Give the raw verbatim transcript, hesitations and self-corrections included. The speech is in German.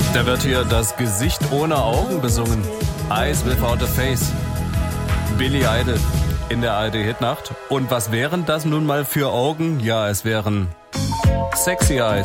Da wird hier das Gesicht ohne Augen besungen. Eyes without a face. Billy Idol in der A R D-Hitnacht. Und was wären das nun mal für Augen? Ja, es wären sexy Eyes.